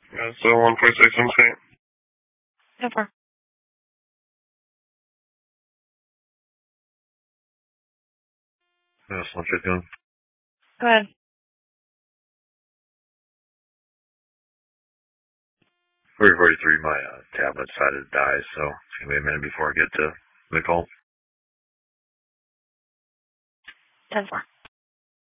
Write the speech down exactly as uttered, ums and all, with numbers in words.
Yeah, so one point six one six. ten four. Yes, one fifty-one. Go ahead. four forty-three, my uh, tablet decided to die, so it's going to be a minute before I get to the call. ten four.